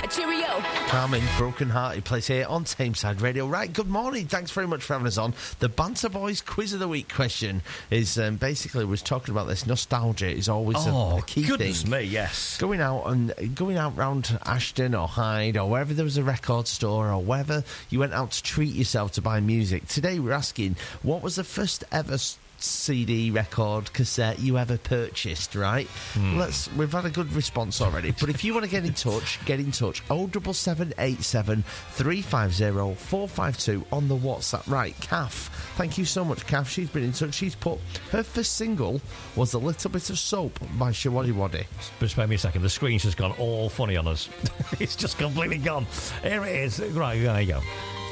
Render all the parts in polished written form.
Cheerio. Carmen, Broken Hearted, plays here on Tameside Radio. Right, good morning. Thanks very much for having us on. The Banter Boys Quiz of the Week question is basically was talking about this. Nostalgia is always a key goodness thing. Me, yes. Going out round Ashton or Hyde or wherever there was a record store or wherever you went out to treat yourself to buy music. Today we're asking, what was the first ever CD, record, cassette you ever purchased, right? We've had a good response already, but if you want to get in touch 07787 350 452 on the WhatsApp. Right, Kath, thank you so much, Kath. She's been in touch. She's put her first single was A Little Bit of Soap by Shawaddy Waddy. Just wait me a second, the screen's just gone all funny on us. It's just completely gone. Here it is. Right, there you go.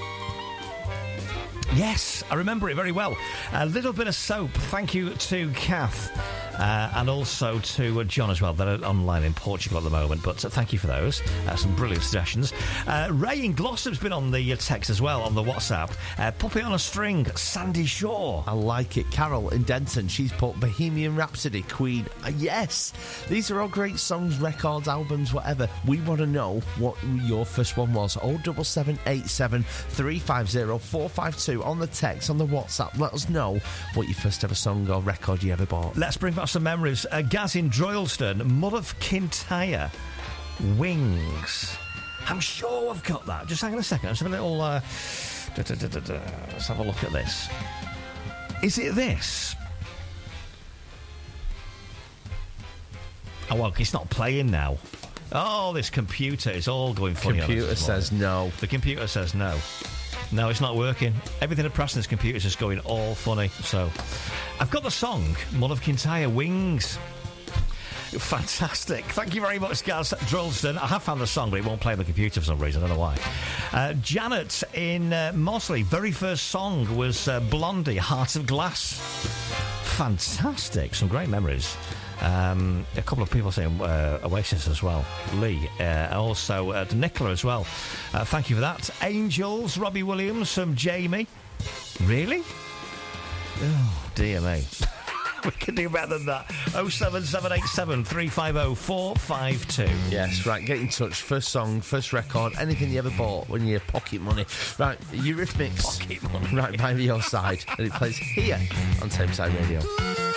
Yes, I remember it very well. A Little Bit of Soap. Thank you to Kath and also to John as well. They're online in Portugal at the moment, but thank you for those. Some brilliant suggestions. Ray in Glossop's been on the text as well, on the WhatsApp. Puppet on a String, Sandy Shaw. I like it. Carol in Denton, she's put Bohemian Rhapsody, Queen. Yes, these are all great songs, records, albums, whatever. We want to know what your first one was. 07787 350 452 on the text, on the WhatsApp. Let us know what your first ever song or record you ever bought. Let's bring back some memories. Gaz in Droylsden, Mull of Kintyre, Wings. I'm sure I've got that. Just hang on a second. Let's have a little... let's have a look at this. Is it this? Oh, well, it's not playing now. Oh, this computer is all going funny. Computer says no. The computer says no. No, it's not working. Everything at Preston's computer is just going all funny. So, I've got the song, Mull of Kintyre, Wings. Fantastic. Thank you very much, Gaz Droylsden. I have found the song, but it won't play on the computer for some reason. I don't know why. Janet in Mosley, very first song was Blondie, Heart of Glass. Fantastic. Some great memories. A couple of people saying Oasis as well. Lee, also Nicola as well. Thank you for that. Angels, Robbie Williams from Jamie. Really? Oh, dear me. We can do better than that. 07787 350 452. Yes, right, get in touch. First song, first record, anything you ever bought when you're pocket money. Right, Eurythmics. Pocket money. Right by your side. And it plays here on Tameside Radio.